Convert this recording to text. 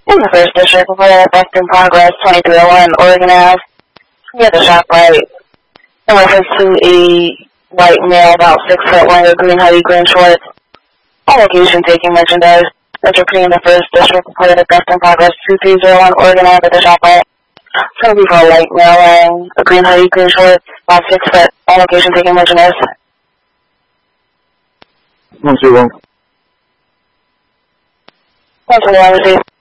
In the first district, we're going to Best in Progress, 2301 Oregon Ave. We have the shop right in reference to a white male about 6 foot wearing a green hoodie, green shorts. All location taking merchandise. Entry in the first district, we're going to Best in Progress, 2301 Oregon Ave at the shop right. It's going to be for a white male wearing a green hoodie, green shorts, about 6 foot. All location taking merchandise. 121. 121 received.